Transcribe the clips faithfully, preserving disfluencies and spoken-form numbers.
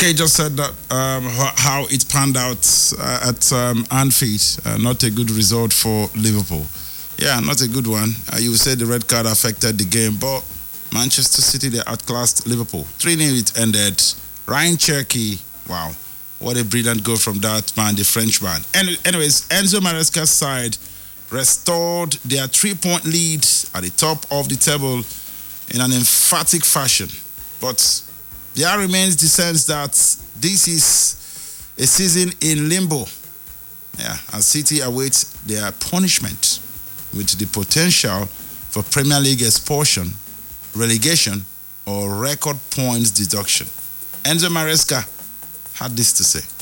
Okay, just said that um, how it panned out uh, at um, Anfield. Uh, not a good result for Liverpool. Yeah, not a good one. Uh, you said the red card affected the game, but Manchester City, they outclassed Liverpool. three nil it ended. Ryan Cherky, wow, what a brilliant goal from that man, the Frenchman. Any, anyways, Enzo Maresca's side restored their three-point lead at the top of the table in an emphatic fashion. But there remains the sense that this is a season in limbo. Yeah, as City awaits their punishment with the potential for Premier League expulsion, relegation, or record points deduction. Enzo Maresca had this to say.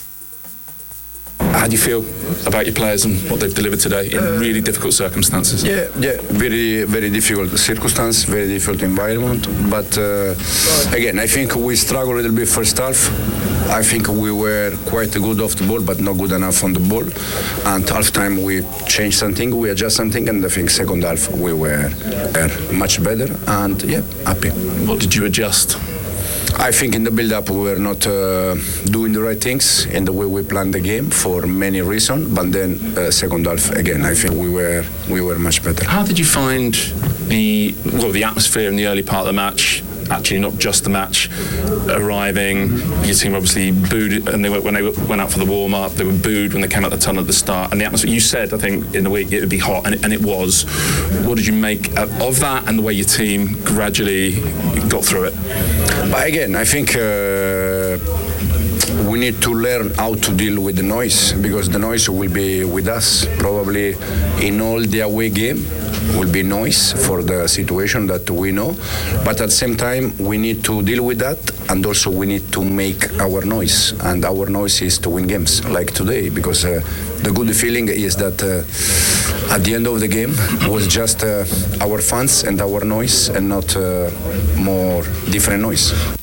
How do you feel about your players and what they've delivered today in uh, really difficult circumstances? Yeah, yeah, very, very difficult circumstance, very difficult environment. But uh, again, I think we struggled a little bit first half. I think we were quite good off the ball, but not good enough on the ball. And half time we changed something, we adjust something, and I think second half we were uh, much better. And yeah, happy. What did you adjust? I think in the build-up we were not uh, doing the right things in the way we planned the game for many reasons. But then uh, second half again, I think we were we were much better. How did you find the well the atmosphere in the early part of the match? Actually, not just the match. Arriving, your team obviously booed, and they went, when they went out for the warm-up, they were booed when they came out the tunnel at the start. And the atmosphere, you said, I think, in the week it would be hot, and it, and it was. What did you make of that, and the way your team gradually got through it? But again, I think uh, we need to learn how to deal with the noise, because the noise will be with us probably in all the away game. Will be noise for the situation that we know, but at the same time we need to deal with that, and also we need to make our noise, and our noise is to win games like today, because uh, the good feeling is that uh, at the end of the game was just uh, our fans and our noise, and not uh, more different noise.